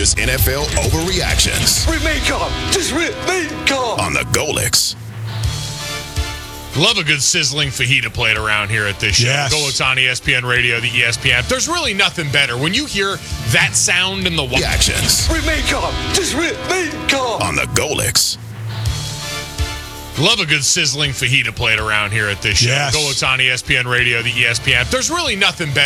discusses NFL overreactions. Remain calm. Just remain calm. On the Golix. Love a good sizzling fajita plate around here at this show. Yes. Golix on ESPN Radio, the ESPN app. There's really nothing better. When you hear that sound in the Reactions. Remain calm. Just remain calm. On the Golix. Love a good sizzling fajita plate around here at this show. Yes. Golix on ESPN Radio, the ESPN app. There's really nothing better.